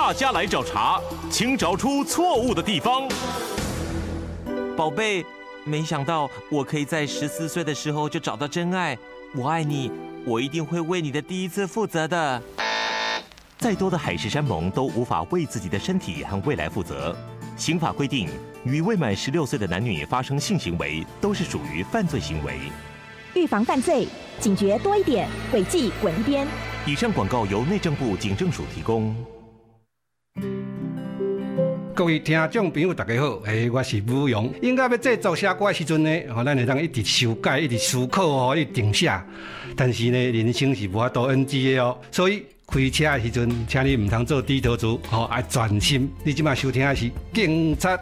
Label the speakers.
Speaker 1: 大家来找茬，请找出错误的地方。
Speaker 2: 宝贝，没想到我可以在14岁的时候就找到真爱，我爱你，我一定会为你的第一次负责的。
Speaker 1: 再多的海誓山盟都无法为自己的身体和未来负责。刑法规定，与未满16岁的男女发生性行为都是属于犯罪行为。
Speaker 3: 预防犯罪，警觉多一点，诡计滚一边。
Speaker 1: 以上广告由内政部警政署提供。
Speaker 4: 各位听众朋友，大家好，我是武勇。应该要制作写歌的时阵呢，咱会当一直修改，一直思考一直定写。但是呢，人生是无法度 NG 的哦，所以开车的时阵，请你唔通做低头族，要专心。你即马收听的是警察